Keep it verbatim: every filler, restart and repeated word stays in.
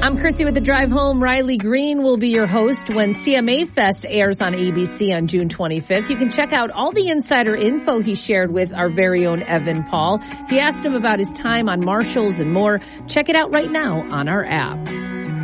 I'm Christy with The Drive Home. Riley Green will be your host when C M A Fest airs on A B C on June twenty-fifth. You can check out all the insider info he shared with our very own Evan Paul. He asked him about his time on Marshalls and more. Check it out right now on our app.